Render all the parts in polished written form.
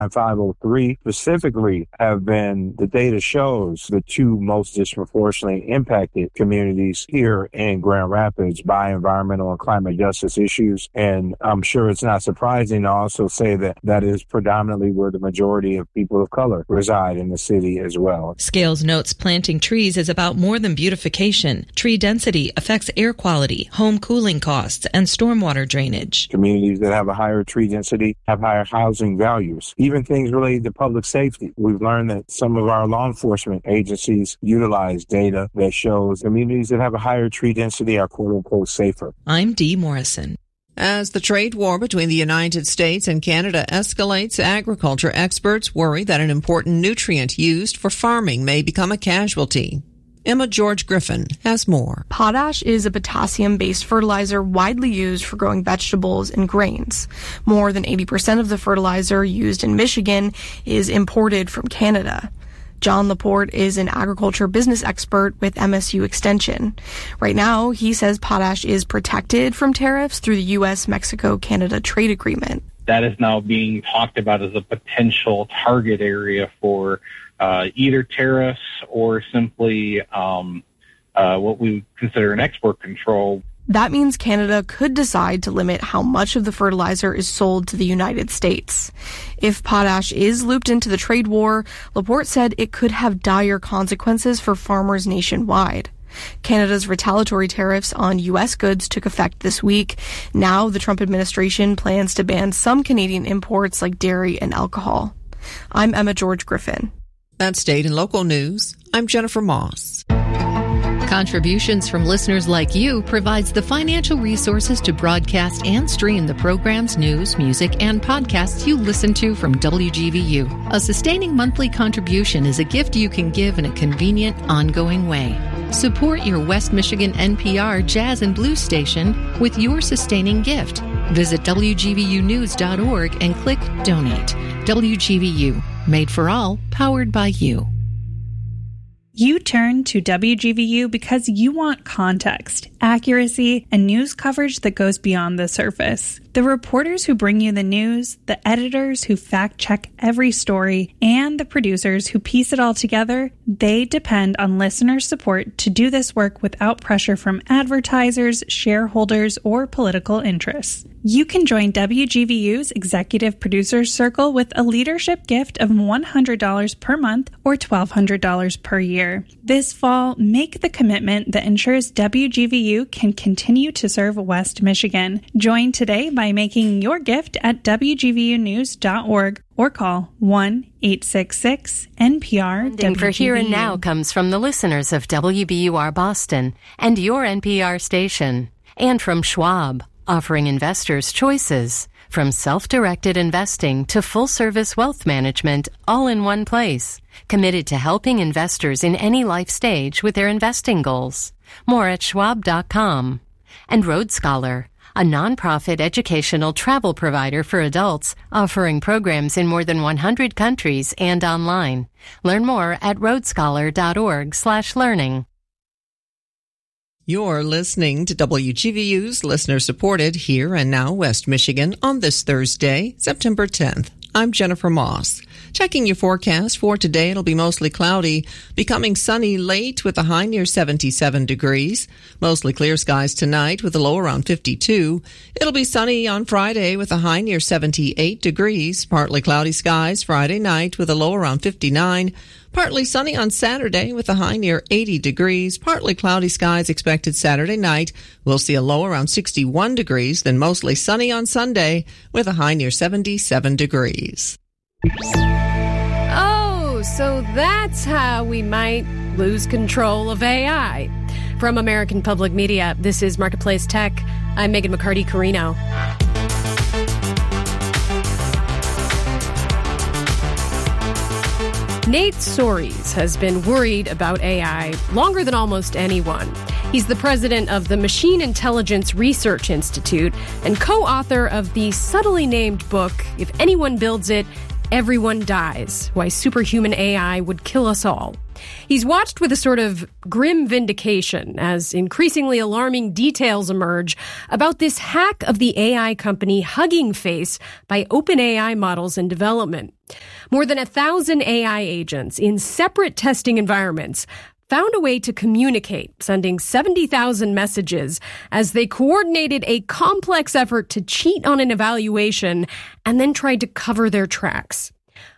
and 503 specifically have been, the data shows, the two most disproportionately impacted communities here in Grand Rapids by environmental and climate justice issues. And I'm sure it's not surprising to also say that that is predominantly where the majority of people of color reside in the city as well. Scales notes planting trees is about more than beautification. Tree density affects air quality, home cooling costs, and stormwater drainage. Communities that have a higher tree density have higher housing values. Even things related to public safety. We've learned that some of our law enforcement agencies utilize data that shows communities that have a higher tree density are quote-unquote safer. I'm Dee Morrison. As the trade war between the United States and Canada escalates, agriculture experts worry that an important nutrient used for farming may become a casualty. Emma George Griffin has more. Potash is a potassium-based fertilizer widely used for growing vegetables and grains. More than 80% of the fertilizer used in Michigan is imported from Canada. John Laporte is an agriculture business expert with MSU Extension. Right now, he says potash is protected from tariffs through the U.S., Mexico, Canada trade agreement. That is now being talked about as a potential target area for either tariffs or simply what we would consider an export control. That means Canada could decide to limit how much of the fertilizer is sold to the United States. If potash is looped into the trade war, Laporte said it could have dire consequences for farmers nationwide. Canada's retaliatory tariffs on U.S. goods took effect this week. Now the Trump administration plans to ban some Canadian imports like dairy and alcohol. I'm Emma George Griffin. That's state and local news. I'm Jennifer Moss. Contributions from listeners like you provides the financial resources to broadcast and stream the programs, news, music, and podcasts you listen to from WGVU. A sustaining monthly contribution is a gift you can give in a convenient, ongoing way. Support your West Michigan NPR Jazz and Blues station with your sustaining gift. Visit WGVUnews.org and click Donate. WGVU, made for all, powered by you. You turn to WGVU because you want context, accuracy, and news coverage that goes beyond the surface. The reporters who bring you the news, the editors who fact-check every story, and the producers who piece it all together, they depend on listener support to do this work without pressure from advertisers, shareholders, or political interests. You can join WGVU's Executive Producers Circle with a leadership gift of $100 per month or $1,200 per year. This fall, make the commitment that ensures WGVU can continue to serve West Michigan. Join today by making your gift at WGVUnews.org or call 1-866-NPR-WGVU. Funding for Here and Now comes from the listeners of WBUR Boston and your NPR station, and from Schwab, offering investors choices, from self-directed investing to full-service wealth management, all in one place. Committed to helping investors in any life stage with their investing goals. More at schwab.com. And Road Scholar, a nonprofit educational travel provider for adults, offering programs in more than 100 countries and online. Learn more at roadscholar.org/learning. You're listening to WGVU's listener-supported Here and Now West Michigan on this Thursday, September 10th. I'm Jennifer Moss. Checking your forecast for today, it'll be mostly cloudy, becoming sunny late with a high near 77 degrees. Mostly clear skies tonight with a low around 52. It'll be sunny on Friday with a high near 78 degrees. Partly cloudy skies Friday night with a low around 59. Partly sunny on Saturday with a high near 80 degrees. Partly cloudy skies expected Saturday night. We'll see a low around 61 degrees, then mostly sunny on Sunday with a high near 77 degrees. Oh, so that's how we might lose control of AI. From American Public Media, this is Marketplace Tech. I'm Megan McCarty-Carino. Nate Soares has been worried about AI longer than almost anyone. He's the president of the Machine Intelligence Research Institute and co-author of the subtly named book, If Anyone Builds It, Everyone Dies, Why Superhuman AI Would Kill Us All. He's watched with a sort of grim vindication as increasingly alarming details emerge about this hack of the AI company Hugging Face by OpenAI models in development. More than 1,000 AI agents in separate testing environments found a way to communicate, sending 70,000 messages as they coordinated a complex effort to cheat on an evaluation and then tried to cover their tracks.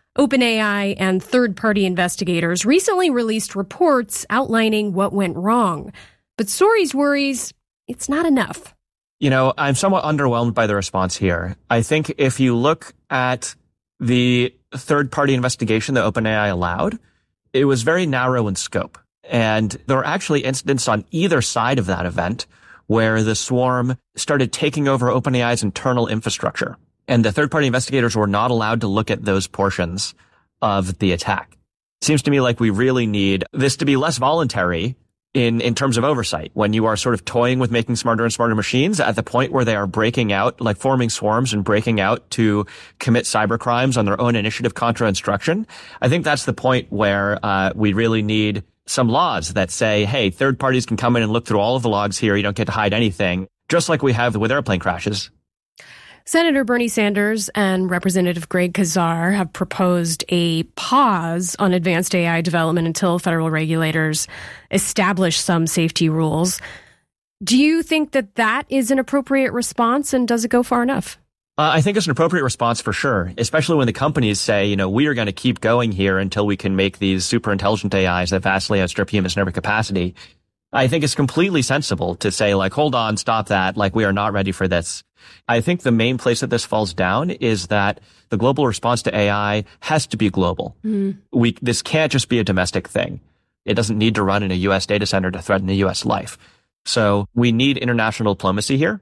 OpenAI and third-party investigators recently released reports outlining what went wrong. But Sori's worries it's not enough. You know, I'm somewhat underwhelmed by the response here. I think if you look at the third-party investigation that OpenAI allowed, it was very narrow in scope. And there were actually incidents on either side of that event where the swarm started taking over OpenAI's internal infrastructure. And the third-party investigators were not allowed to look at those portions of the attack. It seems to me like we really need this to be less voluntary in terms of oversight. When you are sort of toying with making smarter and smarter machines at the point where they are breaking out, like forming swarms and breaking out to commit cybercrimes on their own initiative contra instruction, I think that's the point where we really need some laws that say, hey, third parties can come in and look through all of the logs here. You don't get to hide anything, just like we have with airplane crashes. Senator Bernie Sanders and Representative Greg Casar have proposed a pause on advanced AI development until federal regulators establish some safety rules. Do you think that that is an appropriate response, and does it go far enough? I think it's an appropriate response for sure, especially when the companies say, you know, we are going to keep going here until we can make these super intelligent AIs that vastly outstrip humans in every capacity. I think it's completely sensible to say, like, hold on, stop that. Like, we are not ready for this. I think the main place that this falls down is that the global response to AI has to be global. This can't just be a domestic thing. It doesn't need to run in a U.S. data center to threaten a U.S. life. So we need international diplomacy here.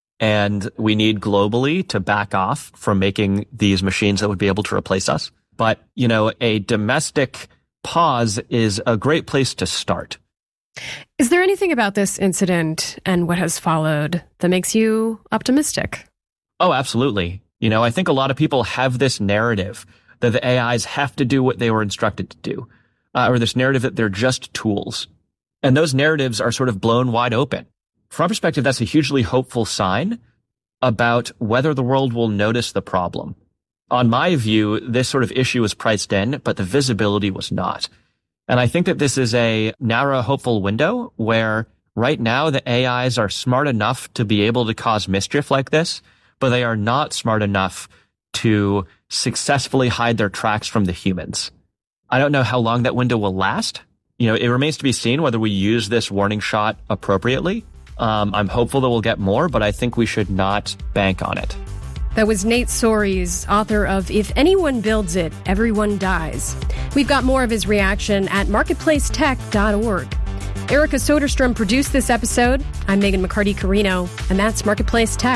And we need globally to back off from making these machines that would be able to replace us. But, you know, a domestic pause is a great place to start. Is there anything about this incident and what has followed that makes you optimistic? Oh, absolutely. You know, I think a lot of people have this narrative that the AIs have to do what they were instructed to do, or this narrative that they're just tools. And those narratives are sort of blown wide open. From our perspective, that's a hugely hopeful sign about whether the world will notice the problem. On my view, this sort of issue was priced in, but the visibility was not. And I think that this is a narrow, hopeful window where right now the AIs are smart enough to be able to cause mischief like this, but they are not smart enough to successfully hide their tracks from the humans. I don't know how long that window will last. You know, it remains to be seen whether we use this warning shot appropriately. I'm hopeful that we'll get more, but I think we should not bank on it. That was Nate Soares, author of If Anyone Builds It, Everyone Dies. We've got more of his reaction at marketplacetech.org. Erica Soderstrom produced this episode. I'm Megan McCarty-Carino, and that's Marketplace Tech.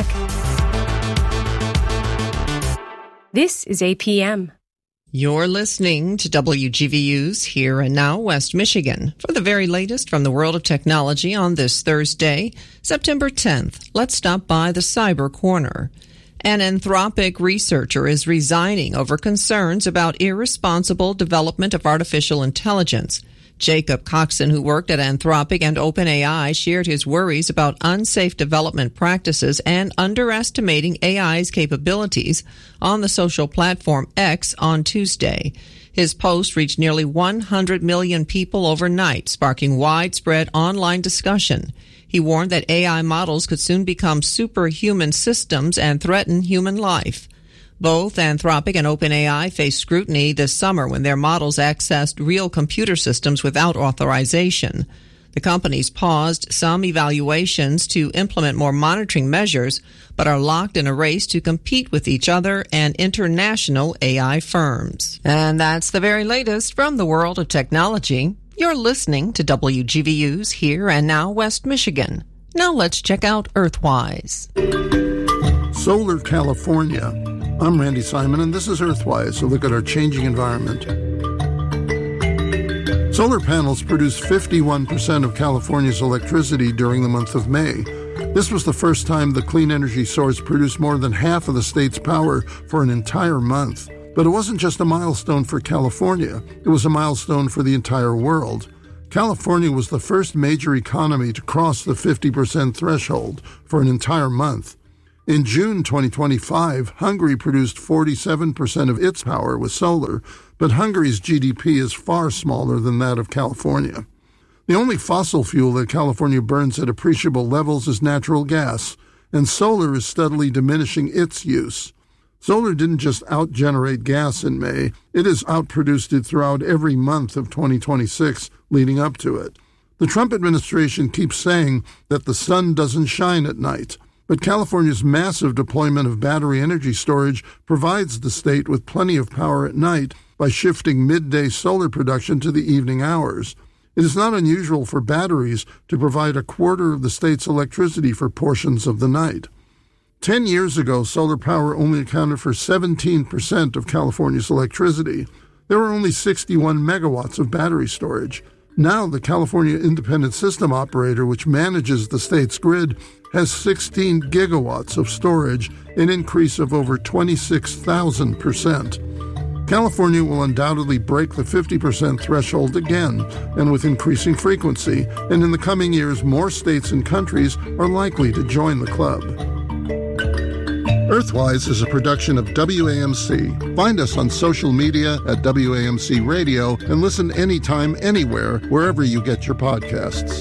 This is APM. You're listening to WGVU's Here and Now West Michigan. For the very latest from the world of technology on this Thursday, September 10th, let's stop by the Cyber Corner. An Anthropic researcher is resigning over concerns about irresponsible development of artificial intelligence. Jacob Coxon, who worked at Anthropic and OpenAI, shared his worries about unsafe development practices and underestimating AI's capabilities on the social platform X on Tuesday. His post reached nearly 100 million people overnight, sparking widespread online discussion. He warned that AI models could soon become superhuman systems and threaten human life. Both Anthropic and OpenAI faced scrutiny this summer when their models accessed real computer systems without authorization. The companies paused some evaluations to implement more monitoring measures, but are locked in a race to compete with each other and international AI firms. And that's the very latest from the world of technology. You're listening to WGVU's Here and Now West Michigan. Now let's check out Earthwise. Solar California. I'm Randy Simon, and this is Earthwise, a look at our changing environment. Solar panels produce 51% of California's electricity during the month of May. This was the first time the clean energy source produced more than half of the state's power for an entire month. But it wasn't just a milestone for California. It was a milestone for the entire world. California was the first major economy to cross the 50% threshold for an entire month. In June 2025, Hungary produced 47% of its power with solar, but Hungary's GDP is far smaller than that of California. The only fossil fuel that California burns at appreciable levels is natural gas, and solar is steadily diminishing its use. Solar didn't just out-generate gas in May, it has outproduced it throughout every month of 2026 leading up to it. The Trump administration keeps saying that the sun doesn't shine at night, but California's massive deployment of battery energy storage provides the state with plenty of power at night by shifting midday solar production to the evening hours. It is not unusual for batteries to provide a quarter of the state's electricity for portions of the night. 10 years ago, solar power only accounted for 17% of California's electricity. There were only 61 megawatts of battery storage. Now, the California Independent System Operator, which manages the state's grid, has 16 gigawatts of storage, an increase of over 26,000%. California will undoubtedly break the 50% threshold again, and with increasing frequency, and in the coming years, more states and countries are likely to join the club. Earthwise is a production of WAMC. Find us on social media at WAMC Radio and listen anytime, anywhere, wherever you get your podcasts.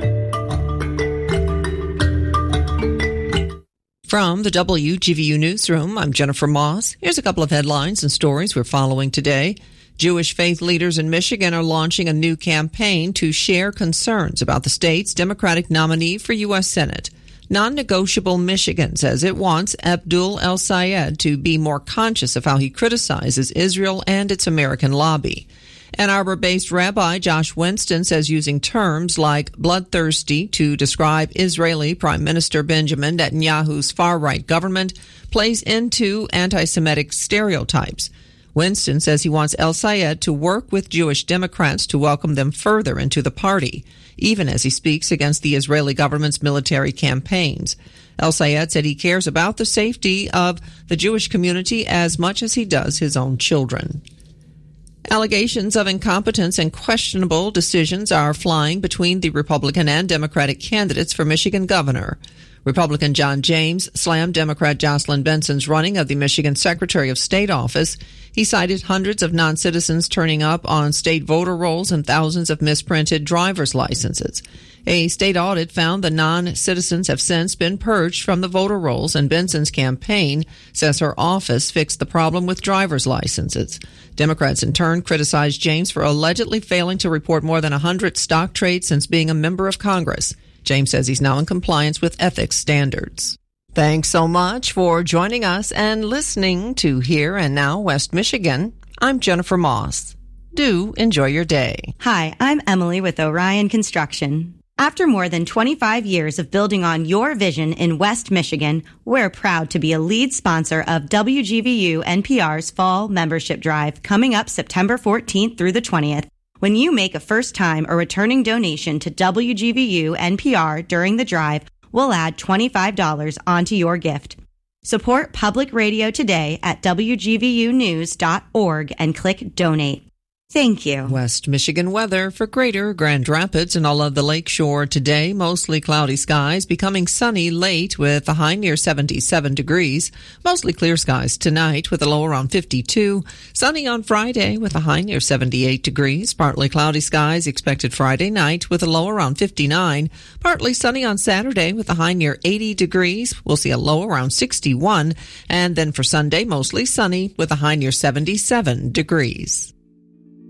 From the WGVU Newsroom, I'm Jennifer Moss. Here's a couple of headlines and stories we're following today. Jewish faith leaders in Michigan are launching a new campaign to share concerns about the state's Democratic nominee for U.S. Senate. Non-Negotiable Michigan says it wants Abdul El-Sayed to be more conscious of how he criticizes Israel and its American lobby. Ann Arbor-based Rabbi Josh Winston says using terms like bloodthirsty to describe Israeli Prime Minister Benjamin Netanyahu's far-right government plays into anti-Semitic stereotypes. Winston says he wants El-Sayed to work with Jewish Democrats to welcome them further into the party, even as he speaks against the Israeli government's military campaigns. El-Sayed said he cares about the safety of the Jewish community as much as he does his own children. Allegations of incompetence and questionable decisions are flying between the Republican and Democratic candidates for Michigan governor. Republican John James slammed Democrat Jocelyn Benson's running of the Michigan Secretary of State office. He cited hundreds of non-citizens turning up on state voter rolls and thousands of misprinted driver's licenses. A state audit found the non-citizens have since been purged from the voter rolls, and Benson's campaign says her office fixed the problem with driver's licenses. Democrats in turn criticized James for allegedly failing to report more than 100 stock trades since being a member of Congress. James says he's now in compliance with ethics standards. Thanks so much for joining us and listening to Here and Now West Michigan. I'm Jennifer Moss. Do enjoy your day. Hi, I'm Emily with Orion Construction. After more than 25 years of building on your vision in West Michigan, we're proud to be a lead sponsor of WGVU NPR's Fall Membership Drive coming up September 14th through the 20th. When you make a first-time or returning donation to WGVU NPR during the drive, we'll add $25 onto your gift. Support public radio today at WGVUnews.org and click Donate. Thank you. West Michigan weather for Greater Grand Rapids and all of the lakeshore today. Mostly cloudy skies, becoming sunny late with a high near 77 degrees. Mostly clear skies tonight with a low around 52. Sunny on Friday with a high near 78 degrees. Partly cloudy skies expected Friday night with a low around 59. Partly sunny on Saturday with a high near 80 degrees. We'll see a low around 61. And then for Sunday, mostly sunny with a high near 77 degrees.